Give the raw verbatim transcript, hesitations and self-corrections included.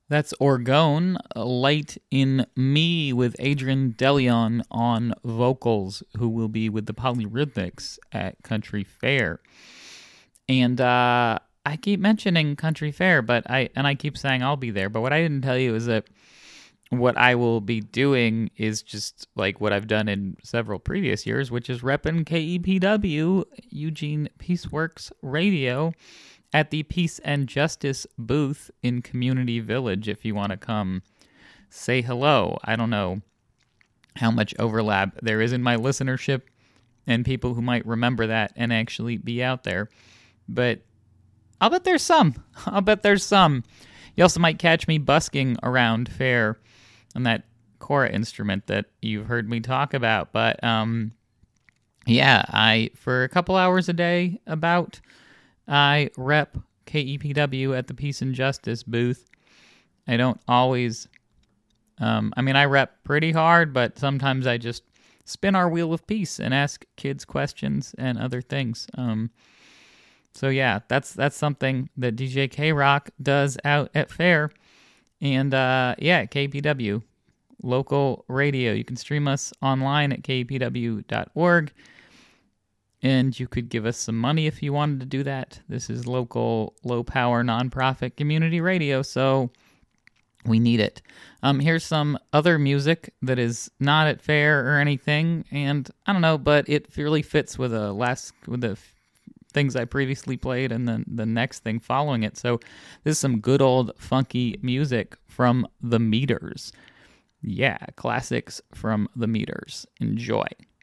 That's Orgone, Light in Me with Adrian DeLeon on vocals, who will be with the Polyrhythmics at Country Fair. And uh, I keep mentioning Country Fair, but I and I keep saying I'll be there. But what I didn't tell you is that what I will be doing is just like what I've done in several previous years, which is repping K E P W, Eugene Peaceworks Radio, at the Peace and Justice booth in Community Village if you want to come say hello. I don't know how much overlap there is in my listenership and people who might remember that and actually be out there. But I'll bet there's some. I'll bet there's some. You also might catch me busking around fair on that Cora instrument that you've heard me talk about. But um, yeah, I for a couple hours a day about... I rep K E P W at the Peace and Justice booth. I don't always, um, I mean, I rep pretty hard, but sometimes I just spin our wheel of peace and ask kids questions and other things. Um, so yeah, that's that's something that D J K-Rock does out at fair. And uh, yeah, K E P W, local radio. You can stream us online at K E P W dot org. And you could give us some money if you wanted to do that. This is local, low-power, nonprofit community radio, so we need it. Um, here's some other music that is not at fair or anything, and I don't know, but it really fits with the last with the f- things I previously played and then the next thing following it. So this is some good old funky music from the Meters. Yeah, classics from the Meters. Enjoy.